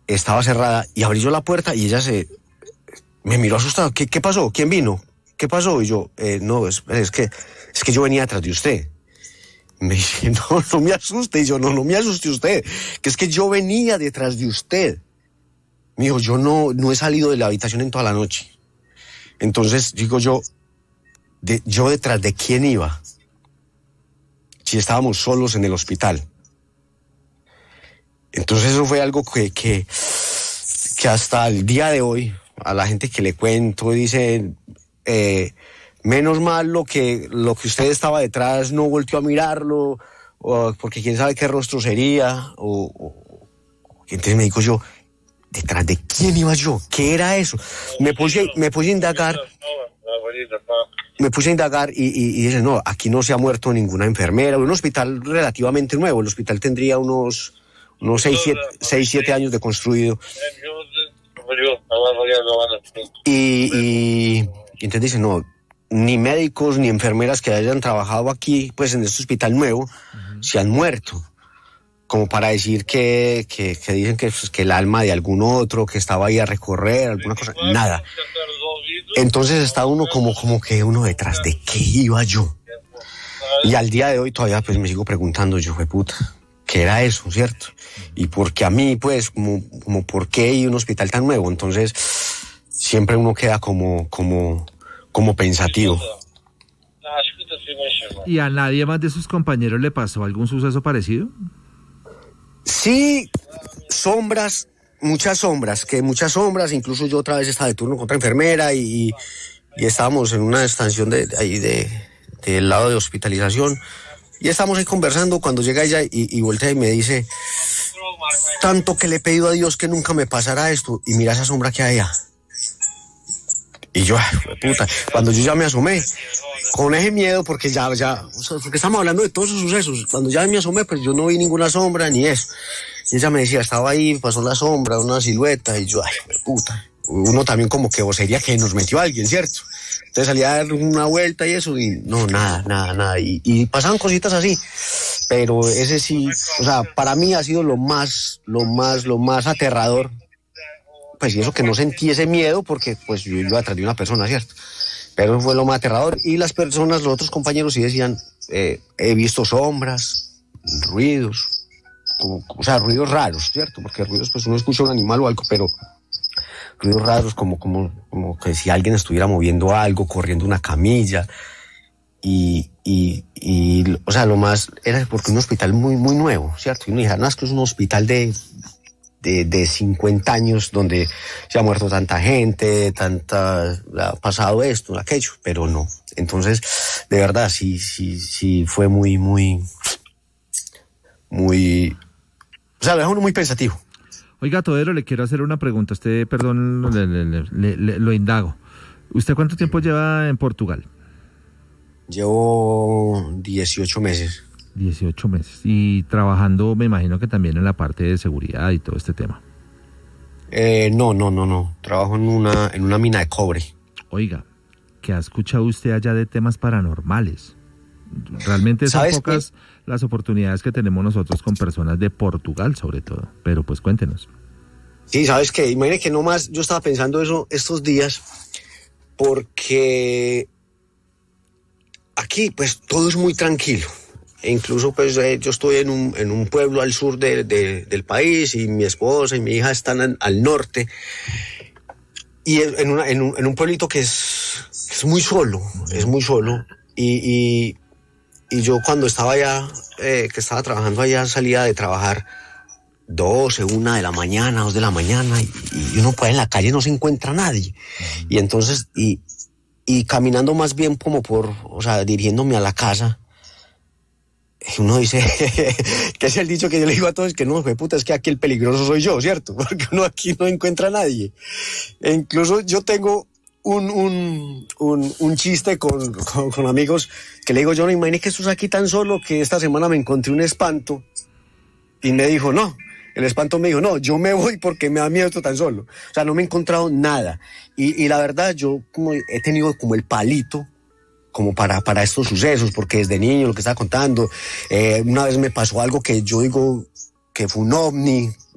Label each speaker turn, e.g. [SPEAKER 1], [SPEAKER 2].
[SPEAKER 1] estaba cerrada y abrí yo la puerta y ella me miró asustada. ¿Qué pasó? ¿Quién vino? ¿Qué pasó? Y yo, no, es que yo venía detrás de usted. Me dice, no me asuste. Y yo, no me asuste usted, que es que yo venía detrás de usted. Me dijo, yo no he salido de la habitación en toda la noche. Entonces, digo yo detrás de quién iba, si estábamos solos en el hospital. Entonces eso fue algo que hasta el día de hoy, a la gente que le cuento, dicen, menos mal lo que usted estaba detrás no volteó a mirarlo, porque quién sabe qué rostro sería, entonces me digo yo, ¿detrás de quién iba yo? ¿Qué era eso? Me puse a indagar y dice, no, aquí no se ha muerto ninguna enfermera. Un hospital relativamente nuevo, el hospital tendría unos 6-7 años de construido. Y entonces dice, no, ni médicos ni enfermeras que hayan trabajado aquí, pues en este hospital nuevo, se han muerto. Como para decir que dicen que el alma de algún otro que estaba ahí a recorrer, alguna cosa, nada. Entonces está uno como que uno detrás de qué iba yo. Y al día de hoy todavía pues me sigo preguntando, yo, puta, ¿qué era eso, cierto? Y porque a mí, pues, como ¿por qué ir a un hospital tan nuevo? Entonces siempre uno queda como pensativo.
[SPEAKER 2] ¿Y a nadie más de sus compañeros le pasó algún suceso parecido?
[SPEAKER 1] Sí, muchas sombras, incluso yo otra vez estaba de turno con otra enfermera y estábamos en una estación del lado de hospitalización y estábamos ahí conversando cuando llega ella y voltea y me dice, tanto que le he pedido a Dios que nunca me pasara esto y mira esa sombra que hay allá. Y yo, puta, cuando yo ya me asomé, con ese miedo, porque porque estamos hablando de todos esos sucesos, cuando ya me asomé, pues yo no vi ninguna sombra ni eso. Y ella me decía, estaba ahí, pasó la sombra, una silueta, y yo, puta. Uno también como que sería que nos metió alguien, ¿cierto? Entonces salía a dar una vuelta y eso, y no, nada. Y pasaban cositas así, pero ese sí, o sea, para mí ha sido lo más aterrador. Pues y eso que no sentí ese miedo porque pues yo iba atrás de una persona, ¿cierto? Pero fue lo más aterrador. Y las personas, los otros compañeros sí decían, he visto sombras, ruidos, o sea, ruidos raros, ¿cierto? Porque ruidos, pues uno escucha un animal o algo, pero ruidos raros como que si alguien estuviera moviendo algo, corriendo una camilla. Y o sea, lo más era porque un hospital muy, muy nuevo, ¿cierto? Y uno dijera, no, es que es un hospital de 50 años donde se ha muerto tanta gente, ha pasado esto, aquello, pero no. Entonces, de verdad, sí fue muy, o sea, lo deja uno muy pensativo.
[SPEAKER 2] Oiga, Todero, le quiero hacer una pregunta. Usted, perdón, lo indago. ¿Usted cuánto tiempo lleva en Portugal?
[SPEAKER 1] Llevo 18 meses.
[SPEAKER 2] 18 meses. Y trabajando, me imagino que también en la parte de seguridad y todo este tema.
[SPEAKER 1] No. Trabajo en una mina de cobre.
[SPEAKER 2] Oiga, ¿qué ha escuchado usted allá de temas paranormales? Realmente son pocas las oportunidades que tenemos nosotros con personas de Portugal, sobre todo. Pero pues cuéntenos.
[SPEAKER 1] Sí, ¿sabes qué? Imagínate que nomás yo estaba pensando eso estos días porque aquí pues todo es muy tranquilo. E incluso pues yo estoy en un pueblo al sur del país y mi esposa y mi hija están al norte y en un pueblito que es muy solo, y yo cuando estaba allá, que estaba trabajando allá, salía de trabajar 12, 1 de la mañana, 2 de la mañana y uno pues en la calle no se encuentra nadie y entonces y caminando más bien como o sea, dirigiéndome a la casa. Uno dice, que es el dicho que yo le digo a todos, que no, puta, es que aquí el peligroso soy yo, ¿cierto? Porque uno aquí no encuentra a nadie. E incluso yo tengo un chiste con amigos que le digo, yo no imaginé que estás aquí tan solo que esta semana me encontré un espanto y me dijo, no, el espanto me dijo, no, yo me voy porque me da miedo esto tan solo. O sea, no me he encontrado nada. Y la verdad, yo como he tenido como el palito como para estos sucesos, porque desde niño lo que estaba contando, una vez me pasó algo que yo digo que fue un ovni,